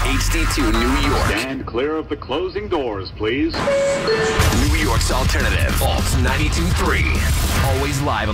HD2 New York. Stand clear of the closing doors, please. New York's alternative. Alt 92.3. Always live